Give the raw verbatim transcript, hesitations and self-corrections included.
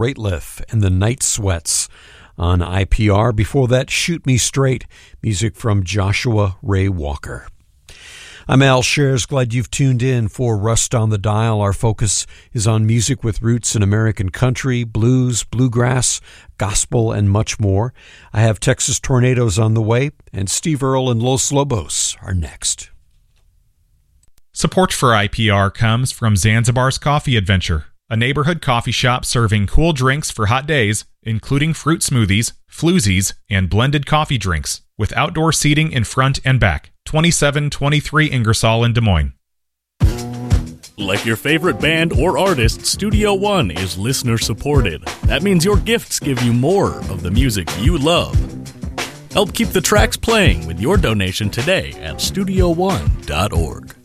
Rateliff and the Night Sweats on I P R. Before that, Shoot Me Straight, music from Joshua Ray Walker. I'm Al Shares. Glad you've tuned in for Rust on the Dial. Our focus is on music with roots in American country, blues, bluegrass, gospel, and much more. I have Texas Tornadoes on the way, and Steve Earle and Los Lobos are next. Support for I P R comes from Zanzibar's Coffee Adventure, a neighborhood coffee shop serving cool drinks for hot days, including fruit smoothies, floozies, and blended coffee drinks, with outdoor seating in front and back. twenty-seven twenty-three Ingersoll in Des Moines. Like your favorite band or artist, Studio One is listener-supported. That means your gifts give you more of the music you love. Help keep the tracks playing with your donation today at studio one dot org.